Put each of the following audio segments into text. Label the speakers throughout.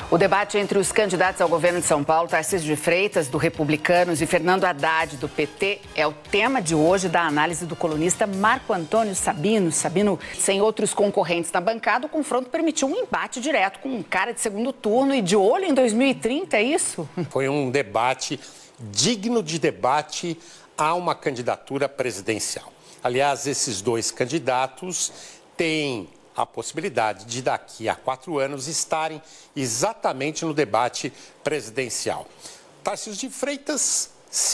Speaker 1: O debate entre os candidatos ao governo de São Paulo, Tarcísio de Freitas, do Republicanos, e Fernando Haddad, do PT, é o tema de hoje da análise do colunista Marco Antônio Sabino. Sabino, sem outros concorrentes na bancada, o confronto permitiu um embate direto com um cara de segundo turno e de olho em 2030, é isso?
Speaker 2: Foi um debate digno de debate a uma candidatura presidencial. Aliás, esses dois candidatos têm a possibilidade de, daqui a 4 anos, estarem exatamente no debate presidencial. Tarcísio de Freitas,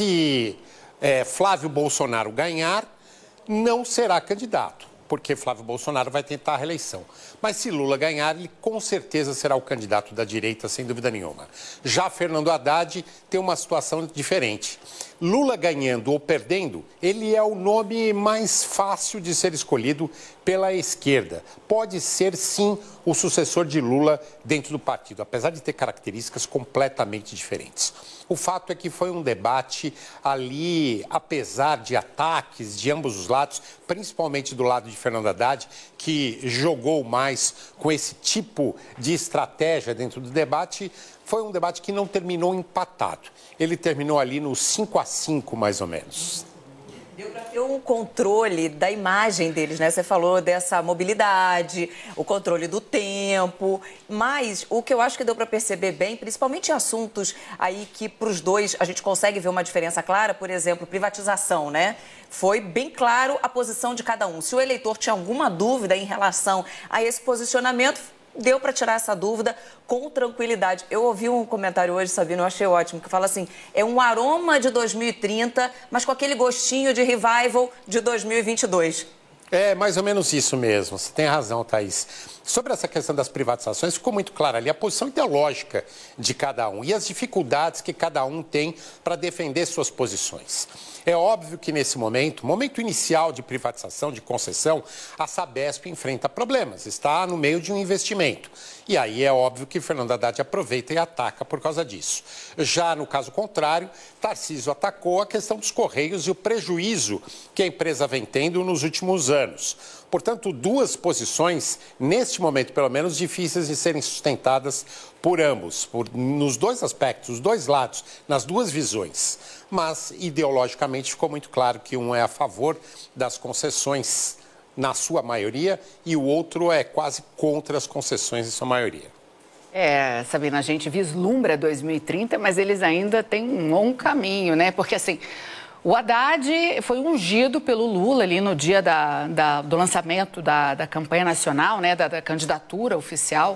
Speaker 2: se Flávio Bolsonaro ganhar, não será candidato, porque Flávio Bolsonaro vai tentar a reeleição. Mas se Lula ganhar, ele com certeza será o candidato da direita, sem dúvida nenhuma. Já Fernando Haddad tem uma situação diferente. Lula ganhando ou perdendo, ele é o nome mais fácil de ser escolhido pela esquerda. Pode ser, sim, o sucessor de Lula dentro do partido, apesar de ter características completamente diferentes. O fato é que foi um debate ali, apesar de ataques de ambos os lados, principalmente do lado de Fernando Haddad, que jogou mais com esse tipo de estratégia dentro do debate. Foi um debate que não terminou empatado. Ele terminou ali no 5-5, mais ou menos.
Speaker 3: Deu para ter um controle da imagem deles, né? Você falou dessa mobilidade, o controle do tempo, mas o que eu acho que deu para perceber bem, principalmente em assuntos aí que para os dois a gente consegue ver uma diferença clara, por exemplo, privatização, né? Foi bem claro a posição de cada um. Se o eleitor tinha alguma dúvida em relação a esse posicionamento, deu para tirar essa dúvida com tranquilidade. Eu ouvi um comentário hoje, Sabino, eu achei ótimo, que fala assim, é um aroma de 2030, mas com aquele gostinho de revival de 2022.
Speaker 2: É mais ou menos isso mesmo, você tem razão, Thaís. Sobre essa questão das privatizações, ficou muito clara ali a posição ideológica de cada um e as dificuldades que cada um tem para defender suas posições. É óbvio que nesse momento inicial de privatização, de concessão, a Sabesp enfrenta problemas, está no meio de um investimento. E aí é óbvio que Fernando Haddad aproveita e ataca por causa disso. Já no caso contrário, Tarcísio atacou a questão dos Correios e o prejuízo que a empresa vem tendo nos últimos anos. Portanto, duas posições, neste momento pelo menos, difíceis de serem sustentadas por ambos, nos dois aspectos, os dois lados, nas duas visões. Mas, ideologicamente, ficou muito claro que um é a favor das concessões na sua maioria e o outro é quase contra as concessões em sua maioria.
Speaker 1: Sabina, a gente vislumbra 2030, mas eles ainda têm um longo caminho, né? Porque, assim, o Haddad foi ungido pelo Lula ali no dia do lançamento da campanha nacional, né, da candidatura oficial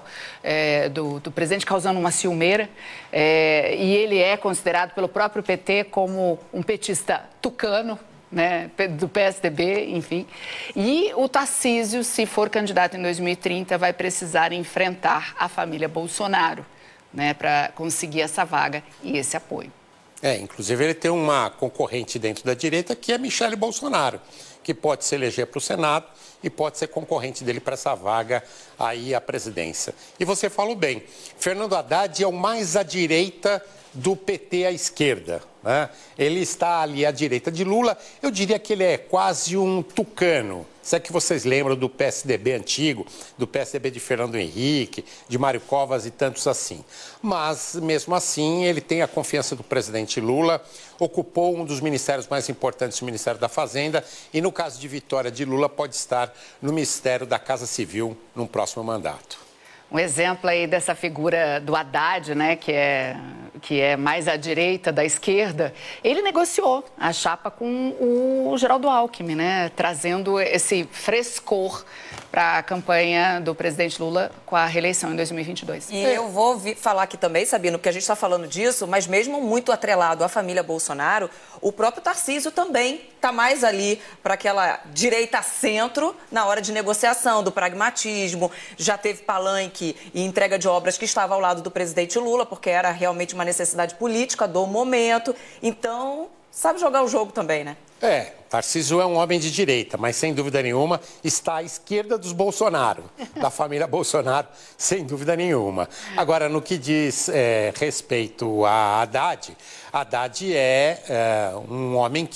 Speaker 1: do presidente, causando uma ciumeira. E ele é considerado pelo próprio PT como um petista tucano, né, do PSDB, enfim. E o Tarcísio, se for candidato em 2030, vai precisar enfrentar a família Bolsonaro, né, para conseguir essa vaga e esse apoio.
Speaker 2: Inclusive ele tem uma concorrente dentro da direita que é Michele Bolsonaro, que pode se eleger para o Senado e pode ser concorrente dele para essa vaga aí à presidência. E você falou bem, Fernando Haddad é o mais à direita do PT à esquerda, né? Ele está ali à direita de Lula, eu diria que ele é quase um tucano. Se é que vocês lembram do PSDB antigo, do PSDB de Fernando Henrique, de Mário Covas e tantos assim. Mas, mesmo assim, ele tem a confiança do presidente Lula, ocupou um dos ministérios mais importantes, o Ministério da Fazenda, e no caso de vitória de Lula, pode estar no Ministério da Casa Civil no próximo mandato.
Speaker 1: Um exemplo aí dessa figura do Haddad, né, que é mais à direita da esquerda, ele negociou a chapa com o Geraldo Alckmin, né, trazendo esse frescor para a campanha do presidente Lula com a reeleição em 2022.
Speaker 3: E eu vou falar aqui também, Sabino, porque a gente está falando disso, mas mesmo muito atrelado à família Bolsonaro, o próprio Tarcísio também está mais ali para aquela direita centro na hora de negociação, do pragmatismo. Já teve palanque e entrega de obras que estava ao lado do presidente Lula, porque era realmente uma necessidade política do momento. Então, sabe jogar o jogo também, né?
Speaker 2: Tarcísio é um homem de direita, mas sem dúvida nenhuma está à esquerda dos Bolsonaro, da família Bolsonaro, sem dúvida nenhuma. Agora, no que diz respeito a Haddad é um homem